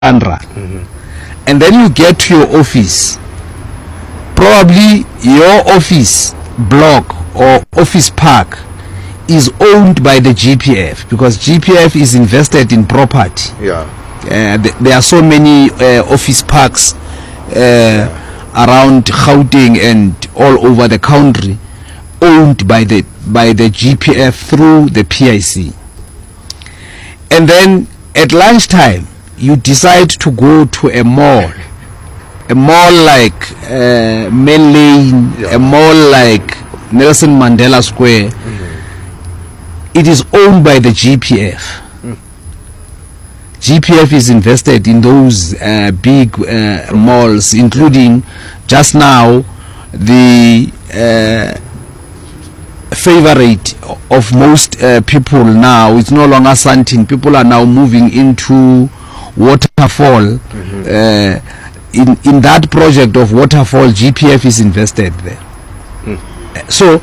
rand. And then you get to your office. Probably your office block or office park is owned by the GPF, because GPF is invested in property. There are so many office parks around Gauteng and all over the country, owned by the GPF through the PIC. And then at lunchtime you decide to go to a mall like Main Lane, a mall like Nelson Mandela Square. It is owned by the GPF. GPF is invested in those big malls, including just now the favorite of most people now. It's no longer Sandton. People are now moving into Waterfall. In that project of Waterfall, GPF is invested there. So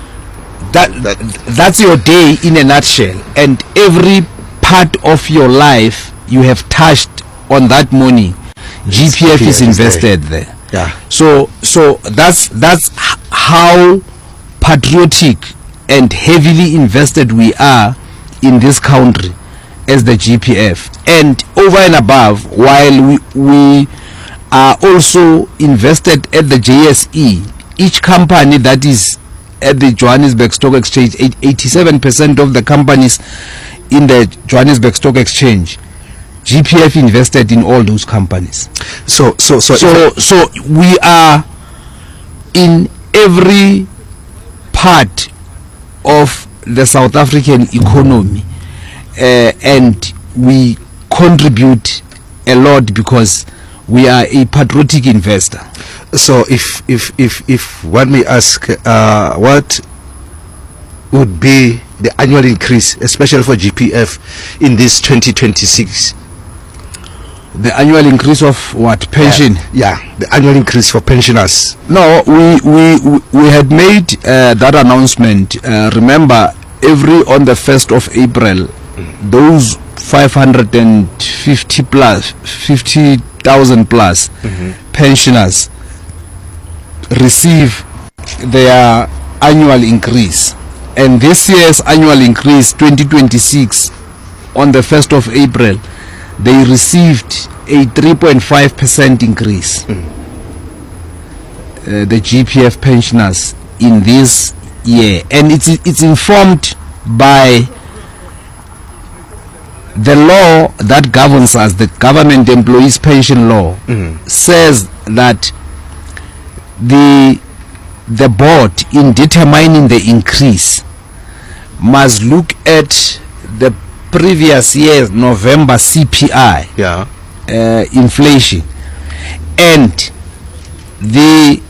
that's your day in a nutshell, and every part of your life you have touched on that money. GPF is invested there. So that's how patriotic and heavily invested we are in this country as the GPF. And over and above, while we are also invested at the JSE, each company that is at the Johannesburg Stock Exchange, 87% of the companies in the Johannesburg Stock Exchange, GPF invested in all those companies. So we are in every part of the South African economy, and we contribute a lot because we are a patriotic investor. So if one may ask, what would be the annual increase, especially for GPF, in this 2026? The annual increase of what? Pension? The annual increase for pensioners. No, we had made that announcement. Remember, on the 1st of April, those 50,000 plus pensioners receive their annual increase. And this year's annual increase, 2026, on the 1st of April, they received a 3.5% increase. The GPF pensioners in this year, and it's informed by the law that governs us. The Government Employees Pension Law says that the board, in determining the increase, must look at the previous year's November CPI inflation, and the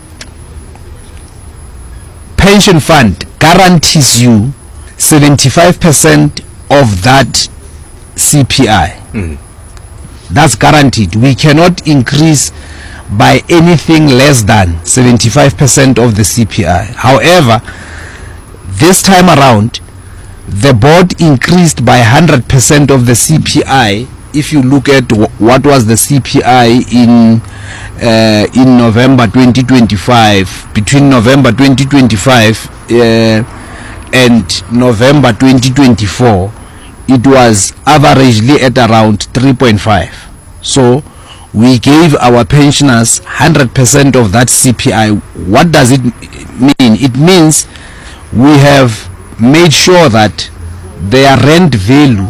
pension fund guarantees you 75% of that CPI. That's guaranteed. We cannot increase by anything less than 75% of the CPI. However, this time around, the board increased by 100% of the CPI. If you look at what was the CPI in November 2025, between November 2025 and November 2024, it was averagely at around 3.5. So we gave our pensioners 100% of that CPI. What does it mean? It means we have made sure that their rent value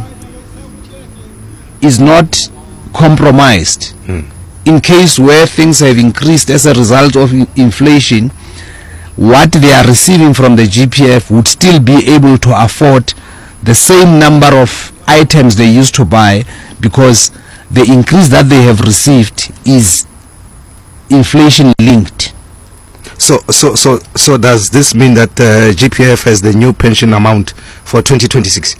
is not compromised. In case where things have increased as a result of inflation, what they are receiving from the GPF would still be able to afford the same number of items they used to buy, because the increase that they have received is inflation linked. So does this mean that GPF has the new pension amount for 2026?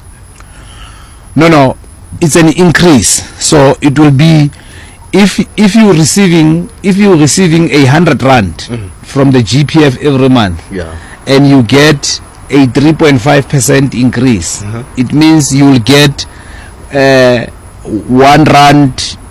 No, it's an increase. So it will be, if you're receiving 100 rand from the GPF every month, and you get a 3.5% increase, it means you will get 1 rand